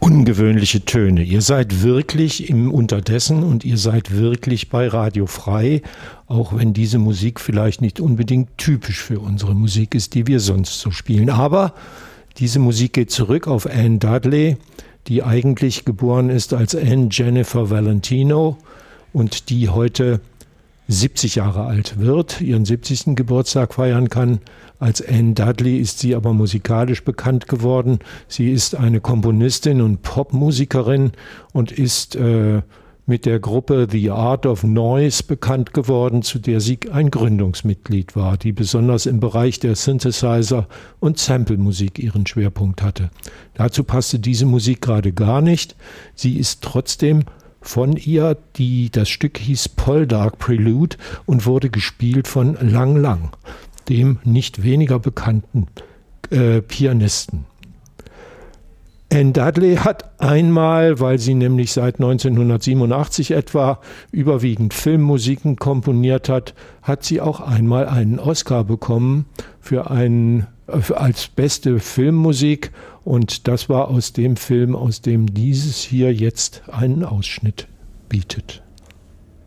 ungewöhnliche Töne. Ihr seid wirklich im Unterdessen und ihr seid wirklich bei Radio Frei, auch wenn diese Musik vielleicht nicht unbedingt typisch für unsere Musik ist, die wir sonst so spielen. Aber diese Musik geht zurück auf Anne Dudley, die eigentlich geboren ist als Anne Jennifer Valentino und die heute 70 Jahre alt wird, ihren 70. Geburtstag feiern kann. Als Anne Dudley ist sie aber musikalisch bekannt geworden. Sie ist eine Komponistin und Popmusikerin und ist mit der Gruppe The Art of Noise bekannt geworden, zu der sie ein Gründungsmitglied war, die besonders im Bereich der Synthesizer und Sample-Musik ihren Schwerpunkt hatte. Dazu passte diese Musik gerade gar nicht. Sie ist trotzdem von ihr, das Stück hieß Poldark Prelude und wurde gespielt von Lang Lang, dem nicht weniger bekannten Pianisten. Anne Dudley hat einmal, weil sie nämlich seit 1987 etwa überwiegend Filmmusiken komponiert hat, hat sie auch einmal einen Oscar bekommen als beste Filmmusik. Und das war aus dem Film, aus dem dieses hier jetzt einen Ausschnitt bietet.